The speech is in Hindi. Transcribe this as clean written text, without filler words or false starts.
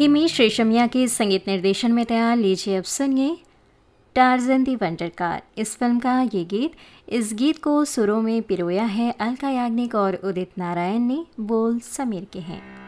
हिमेश रेशमिया के संगीत निर्देशन में तैयार। लीजिए अब सुनिए टार्ज़न दी वंडर कार इस फिल्म का ये गीत। इस गीत को सुरों में पिरोया है अलका याग्निक और उदित नारायण ने। बोल समीर के हैं।